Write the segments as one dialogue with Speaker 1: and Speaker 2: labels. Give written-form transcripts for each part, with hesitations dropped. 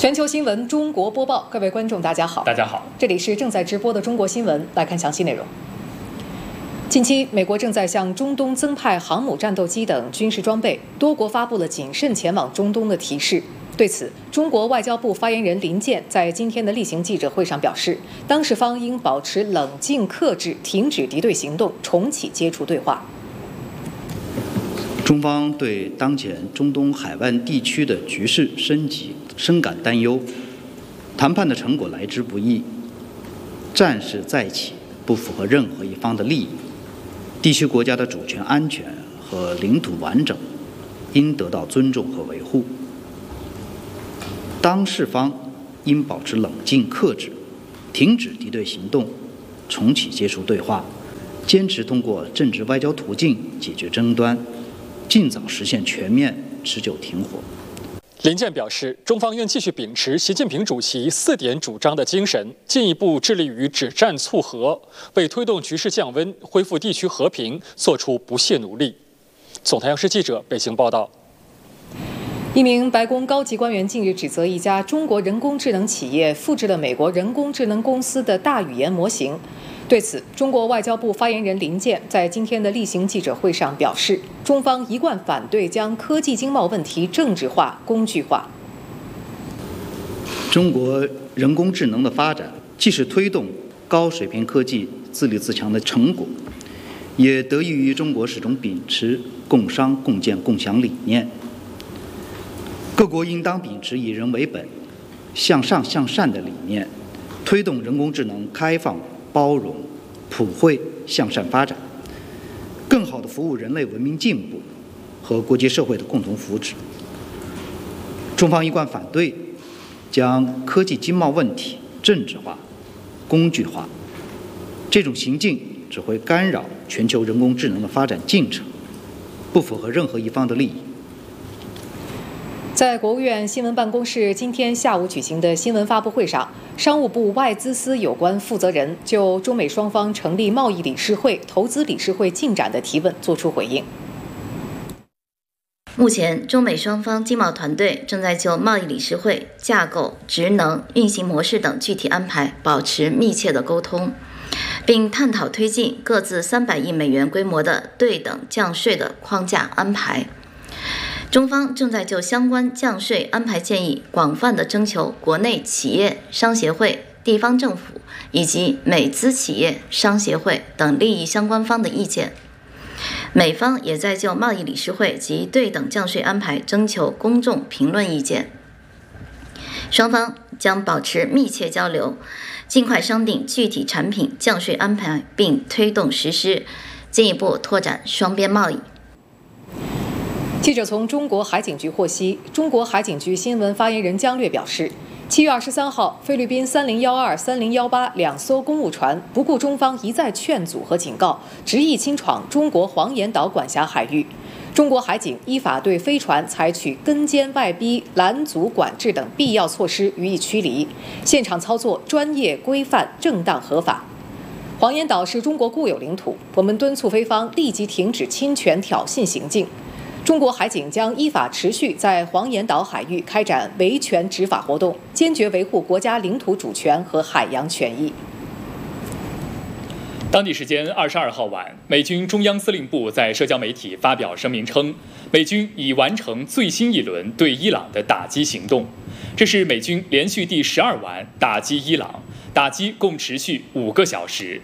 Speaker 1: 全球新闻中国播报，各位观众大家好。
Speaker 2: 大家好，
Speaker 1: 这里是正在直播的中国新闻，来看详细内容。近期，美国正在向中东增派航母战斗机等军事装备，多国发布了谨慎前往中东的提示。对此，中国外交部发言人林健在今天的例行记者会上表示，当事方应保持冷静克制，停止敌对行动，重启接触对话。
Speaker 3: 中方对当前中东海湾地区的局势升级深感担忧，谈判的成果来之不易，战事再起不符合任何一方的利益，地区国家的主权安全和领土完整应得到尊重和维护。当事方应保持冷静克制，停止敌对行动，重启接触对话，坚持通过政治外交途径解决争端，尽早实现全面持久停火。
Speaker 2: 林健表示，中方愿继续秉持习近平主席4点主张的精神，进一步致力于止战促和，为推动局势降温、恢复地区和平做出不懈努力。总台央视记者北京报道。
Speaker 1: 一名白宫高级官员近日指责一家中国人工智能企业复制了美国人工智能公司的大语言模型。对此，中国外交部发言人林健在今天的例行记者会上表示，中方一贯反对将科技经贸问题政治化、工具化。
Speaker 3: 中国人工智能的发展，既是推动高水平科技自立自强的成果，也得益于中国始终秉持共商共建共享理念。各国应当秉持以人为本、向上向善的理念，推动人工智能开放、包容、普惠向善发展，更好地服务人类文明进步和国际社会的共同福祉。中方一贯反对将科技经贸问题政治化、工具化，这种行径只会干扰全球人工智能的发展进程，不符合任何一方的利益。
Speaker 1: 在国务院新闻办公室今天下午举行的新闻发布会上，商务部外资司有关负责人就中美双方成立贸易理事会、投资理事会进展的提问作出回应。
Speaker 4: 目前，中美双方经贸团队正在就贸易理事会架构、职能、运行模式等具体安排保持密切的沟通，并探讨推进各自300亿美元规模的对等降税的框架安排。中方正在就相关降税安排建议广泛地征求国内企业、商协会、地方政府以及美资企业、商协会等利益相关方的意见。美方也在就贸易理事会及对等降税安排征求公众评论意见。双方将保持密切交流，尽快商定具体产品降税安排，并推动实施，进一步拓展双边贸易。
Speaker 1: 记者从中国海警局获悉，中国海警局新闻发言人姜略表示，7月23号，菲律宾3012、3018两艘公务船不顾中方一再劝阻和警告，执意侵闯中国黄岩岛管辖海域。中国海警依法对飞船采取跟监、外逼、拦阻、管制等必要措施予以驱离，现场操作专业、规范、正当、合法。黄岩岛是中国固有领土，我们敦促菲方立即停止侵权挑衅行径。中国海警将依法持续在黄岩岛海域开展维权执法活动，坚决维护国家领土主权和海洋权益。
Speaker 2: 当地时间22号晚，美军中央司令部在社交媒体发表声明称，美军已完成最新一轮对伊朗的打击行动，这是美军连续第12晚打击伊朗，打击共持续5个小时。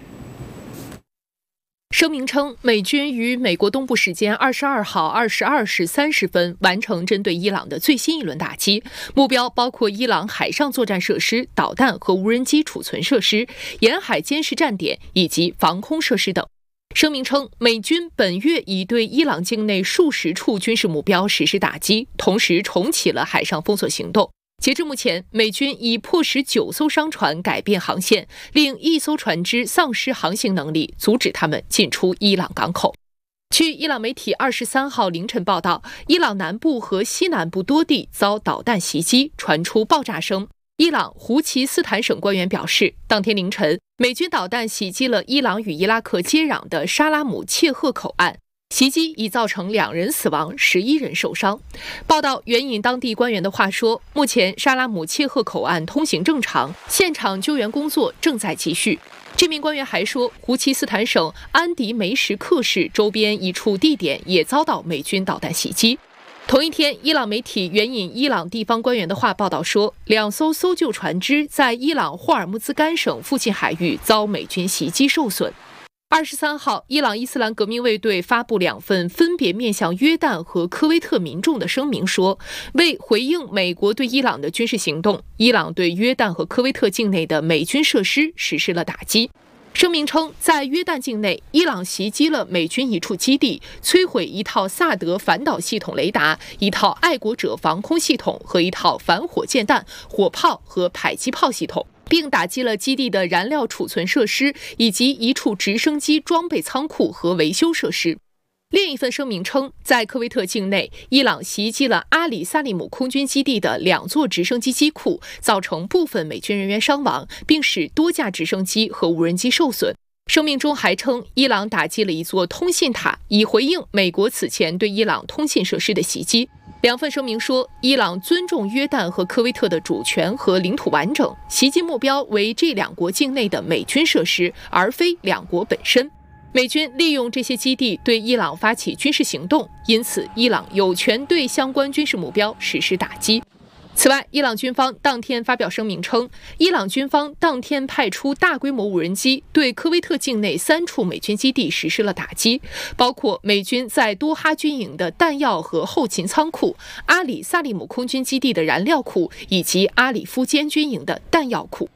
Speaker 5: 声明称，美军于美国东部时间22号22时30分完成针对伊朗的最新一轮打击，目标包括伊朗海上作战设施、导弹和无人机储存设施、沿海监视站点以及防空设施等。声明称，美军本月已对伊朗境内数十处军事目标实施打击，同时重启了海上封锁行动。截至目前，美军已迫使9艘商船改变航线，令1艘船只丧失航行能力，阻止他们进出伊朗港口。据伊朗媒体23号凌晨报道，伊朗南部和西南部多地遭导弹袭击，传出爆炸声。伊朗胡奇斯坦省官员表示，当天凌晨，美军导弹袭击了伊朗与伊拉克接壤的沙拉姆切赫口岸。 袭击已造成2人死亡，11人受伤。报道援引当地官员的话说，目前沙拉姆切赫口岸通行正常，现场救援工作正在继续。这名官员还说，胡奇斯坦省安迪梅什克市周边一处地点也遭到美军导弹袭击。同一天，伊朗媒体援引伊朗地方官员的话报道说，2艘搜救船只在伊朗霍尔木兹干省附近海域遭美军袭击受损。23号，伊朗伊斯兰革命卫队发布2份分别面向约旦和科威特民众的声明说，为回应美国对伊朗的军事行动，伊朗对约旦和科威特境内的美军设施实施了打击。声明称，在约旦境内，伊朗袭击了美军一处基地，摧毁一套萨德反导系统雷达、一套爱国者防空系统和一套反火箭弹、火炮和迫击炮系统，并打击了基地的燃料储存设施以及一处直升机装备仓库和维修设施。另一份声明称，在科威特境内，伊朗袭击了阿里萨利姆空军基地的2座直升机机库，造成部分美军人员伤亡，并使多架直升机和无人机受损。声明中还称，伊朗打击了一座通信塔，以回应美国此前对伊朗通信设施的袭击。2份声明说，伊朗尊重约旦和科威特的主权和领土完整，袭击目标为这2国境内的美军设施，而非2国本身。美军利用这些基地对伊朗发起军事行动，因此伊朗有权对相关军事目标实施打击。此外，伊朗军方当天发表声明称，伊朗军方当天派出大规模无人机对科威特境内3处美军基地实施了打击，包括美军在多哈军营的弹药和后勤仓库、阿里萨利姆空军基地的燃料库以及阿里夫坚军营的弹药库。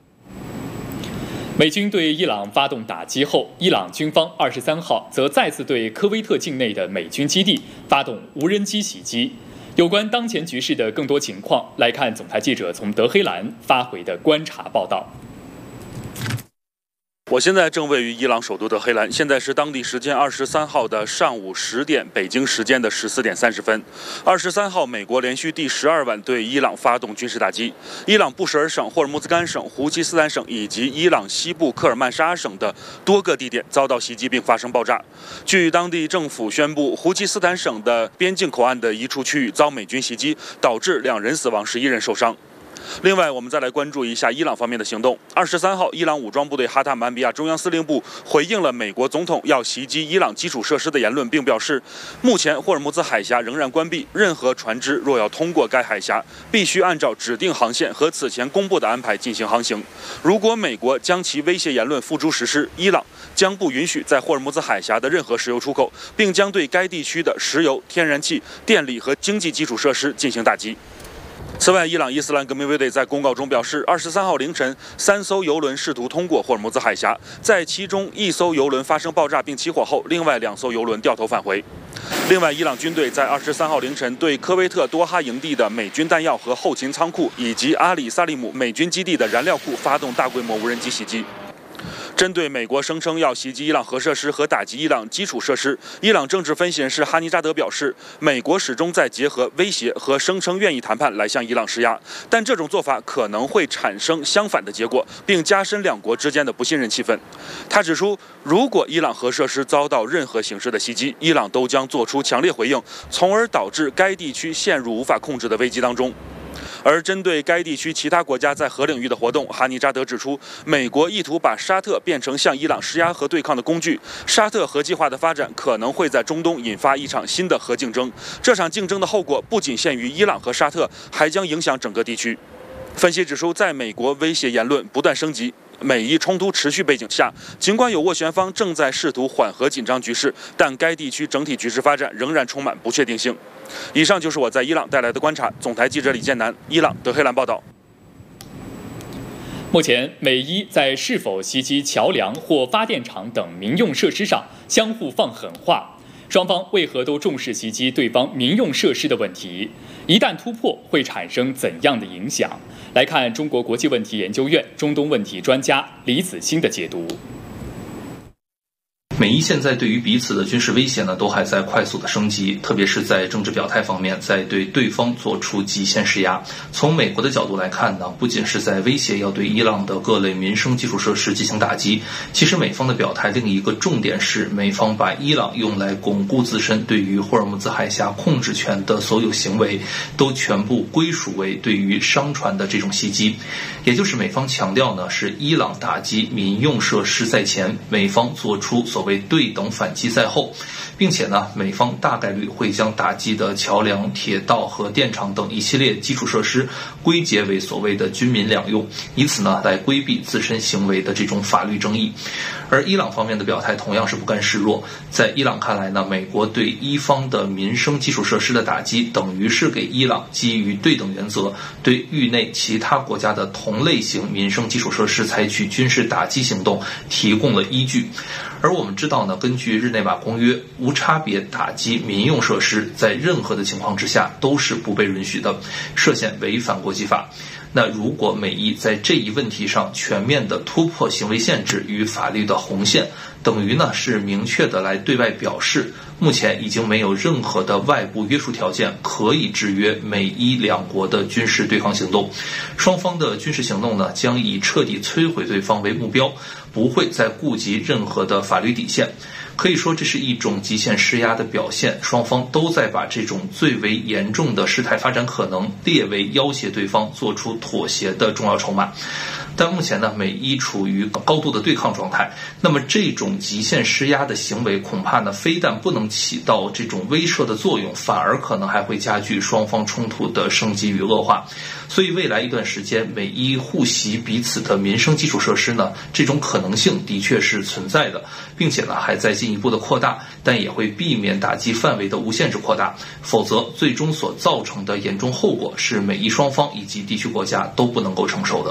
Speaker 2: 美军对伊朗发动打击后，伊朗军方23号则再次对科威特境内的美军基地发动无人机袭击。有关当前局势的更多情况，来看总台记者从德黑兰发回的观察报道。
Speaker 6: 我现在正位于伊朗首都德黑兰，现在是当地时间23号的上午10点，北京时间的14点30分。23号，美国连续第12晚对伊朗发动军事打击。伊朗布什尔省、霍尔木兹干省、胡奇斯坦省以及伊朗西部科尔曼沙省的多个地点遭到袭击并发生爆炸。据当地政府宣布，胡奇斯坦省的边境口岸的一处区域遭美军袭击，导致2人死亡，11人受伤。另外，我们再来关注一下伊朗方面的行动。23号，伊朗武装部队哈塔曼比亚中央司令部回应了美国总统要袭击伊朗基础设施的言论，并表示，目前霍尔木兹海峡仍然关闭，任何船只若要通过该海峡，必须按照指定航线和此前公布的安排进行航行。如果美国将其威胁言论付诸实施，伊朗将不允许在霍尔木兹海峡的任何石油出口，并将对该地区的石油、天然气、电力和经济基础设施进行打击。此外，伊朗伊斯兰革命卫队在公告中表示，23号凌晨，3艘油轮试图通过霍尔木兹海峡，在其中1艘油轮发生爆炸并起火后，另外2艘油轮掉头返回。另外，伊朗军队在23号凌晨对科威特多哈营地的美军弹药和后勤仓库，以及阿里萨利姆美军基地的燃料库发动大规模无人机袭击。针对美国声称要袭击伊朗核设施和打击伊朗基础设施，伊朗政治分析人士哈尼扎德表示，美国始终在结合威胁和声称愿意谈判来向伊朗施压，但这种做法可能会产生相反的结果，并加深2国之间的不信任气氛。他指出，如果伊朗核设施遭到任何形式的袭击，伊朗都将做出强烈回应，从而导致该地区陷入无法控制的危机当中。而针对该地区其他国家在核领域的活动，哈尼扎德指出，美国意图把沙特变成向伊朗施压和对抗的工具。沙特核计划的发展可能会在中东引发一场新的核竞争，这场竞争的后果不仅限于伊朗和沙特，还将影响整个地区。分析指出，在美国威胁言论不断升级、美伊冲突持续背景下，尽管有斡旋方正在试图缓和紧张局势，但该地区整体局势发展仍然充满不确定性。以上就是我在伊朗带来的观察。总台记者李建南，伊朗德黑兰报道。
Speaker 2: 目前，美伊在是否袭击桥梁或发电厂等民用设施上相互放狠话，双方为何都重视袭击对方民用设施的问题？一旦突破，会产生怎样的影响？来看中国国际问题研究院中东问题专家李子欣的解读。
Speaker 7: 美伊现在对于彼此的军事威胁呢，都还在快速的升级，特别是在政治表态方面，在对对方做出极限施压。从美国的角度来看呢，不仅是在威胁要对伊朗的各类民生基础设施进行打击，其实美方的表态另一个重点是，美方把伊朗用来巩固自身对于霍尔木兹海峡控制权的所有行为，都全部归属为对于商船的这种袭击。也就是美方强调呢，是伊朗打击民用设施在前，美方做出所谓对等反击在后，并且呢，美方大概率会将打击的桥梁、铁道和电厂等一系列基础设施归结为所谓的军民两用，以此呢来规避自身行为的这种法律争议。而伊朗方面的表态同样是不甘示弱，在伊朗看来呢，美国对伊方的民生基础设施的打击，等于是给伊朗基于对等原则，对域内其他国家的同类型民生基础设施采取军事打击行动提供了依据。而我们知道呢，根据日内瓦公约，无差别打击民用设施在任何的情况之下都是不被允许的，涉嫌违反国际法。那如果美伊在这一问题上全面的突破行为限制与法律的红线，等于呢是明确的来对外表示，目前已经没有任何的外部约束条件可以制约美伊两国的军事对抗行动。双方的军事行动呢，将以彻底摧毁对方为目标，不会再顾及任何的法律底线。可以说这是一种极限施压的表现，双方都在把这种最为严重的事态发展可能列为要挟对方做出妥协的重要筹码。但目前呢，美伊处于高度的对抗状态，那么这种极限施压的行为恐怕呢，非但不能起到这种威慑的作用，反而可能还会加剧双方冲突的升级与恶化。所以未来一段时间，美伊互袭彼此的民生基础设施呢，这种可能性的确是存在的，并且呢还在进一步的扩大，但也会避免打击范围的无限制扩大，否则最终所造成的严重后果是美伊双方以及地区国家都不能够承受的。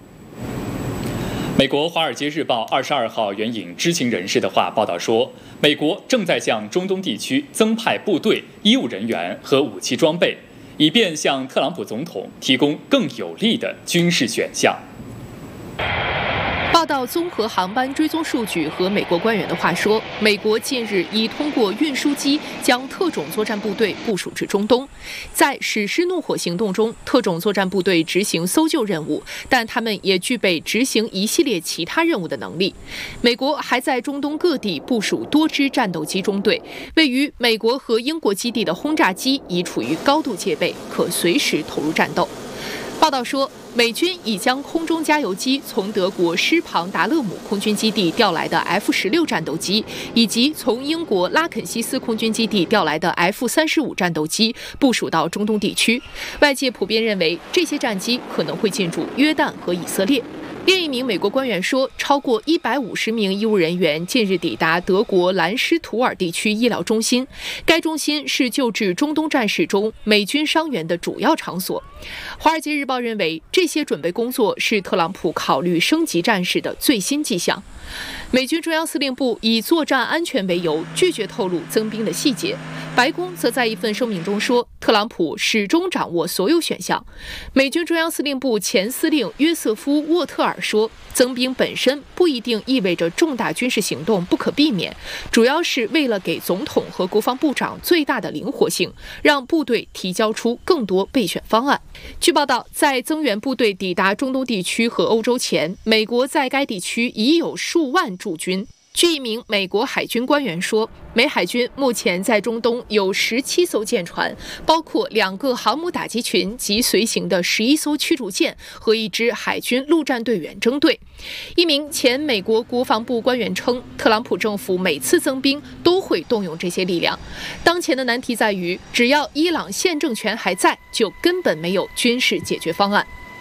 Speaker 2: 美国《华尔街日报》22号援引知情人士的话报道说，美国正在向中东地区增派部队、医务人员和武器装备，以便向特朗普总统提供更有利的军事选项。
Speaker 5: 报道综合航班追踪数据和美国官员的话说，美国近日已通过运输机将特种作战部队部署至中东。在史诗怒火行动中，特种作战部队执行搜救任务，但他们也具备执行一系列其他任务的能力。美国还在中东各地部署多支战斗机中队，位于美国和英国基地的轰炸机已处于高度戒备，可随时投入战斗。报道说，美军已将空中加油机从德国施庞达勒姆空军基地调来的 F-16战斗机，以及从英国拉肯西斯空军基地调来的 F-35战斗机部署到中东地区。外界普遍认为，这些战机可能会进驻约旦和以色列。另一名美国官员说，超过150名医务人员近日抵达德国兰施图尔地区医疗中心，该中心是救治中东战事中美军伤员的主要场所。《华尔街日报》认为，这些准备工作是特朗普考虑升级战事的最新迹象。美军中央司令部以作战安全为由，拒绝透露增兵的细节。白宫则在一份声明中说，特朗普始终掌握所有选项。美军中央司令部前司令约瑟夫·沃特尔说，增兵本身不一定意味着重大军事行动不可避免，主要是为了给总统和国防部长最大的灵活性，让部队提交出更多备选方案。据报道，在增援部队抵达中东地区和欧洲前，美国在该地区已有数万驻军。据一名美国海军官员说，美海军目前在中东有17艘舰船，包括2个航母打击群及随行的11艘驱逐舰和1支海军陆战队远征队。一名前美国国防部官员称，特朗普政府每次增兵都会动用这些力量。当前的难题在于，只要伊朗现政权还在，就根本没有军事解决方案。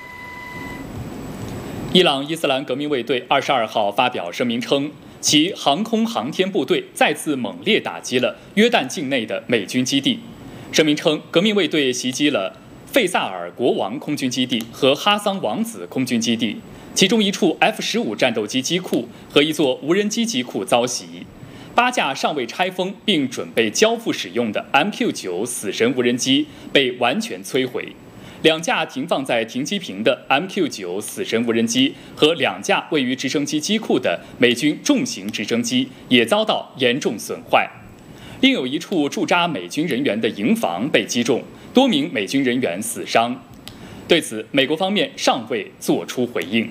Speaker 2: 伊朗伊斯兰革命卫队22号发表声明称，其航空航天部队再次猛烈打击了约旦境内的美军基地。声明称，革命卫队袭击了费萨尔国王空军基地和哈桑王子空军基地，其中一处 F-15战斗机机库和一座无人机机库遭袭。8架尚未拆封并准备交付使用的 MQ-9 死神无人机被完全摧毁。 2架停放在停机坪的 MQ-9死神无人机和2架位于直升机机库的美军重型直升机也遭到严重损坏。另有一处驻扎美军人员的营房被击中，多名美军人员死伤。对此，美国方面尚未作出回应。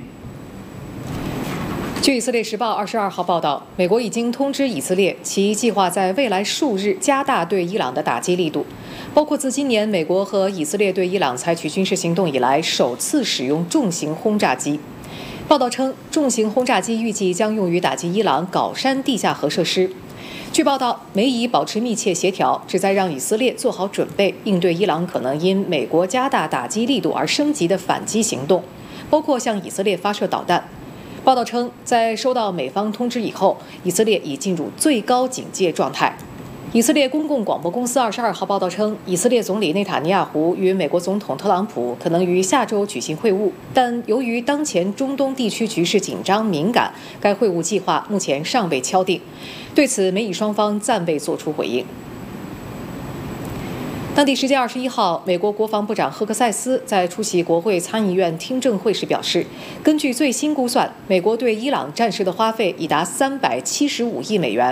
Speaker 1: 据以色列时报22号报道，美国已经通知以色列，其计划在未来数日加大对伊朗的打击力度，包括自今年美国和以色列对伊朗采取军事行动以来首次使用重型轰炸机。报道称，重型轰炸机预计将用于打击伊朗镐山地下核设施。据报道，美以保持密切协调，旨在让以色列做好准备，应对伊朗可能因美国加大打击力度而升级的反击行动，包括向以色列发射导弹。报道称，在收到美方通知以后，以色列已进入最高警戒状态。以色列公共广播公司22号报道称，以色列总理内塔尼亚胡与美国总统特朗普可能于下周举行会晤，但由于当前中东地区局势紧张敏感，该会晤计划目前尚未敲定。对此，美以双方暂未作出回应。当地时间21号，美国国防部长赫克塞斯在出席国会参议院听证会时表示，根据最新估算，美国对伊朗战事的花费已达375亿美元。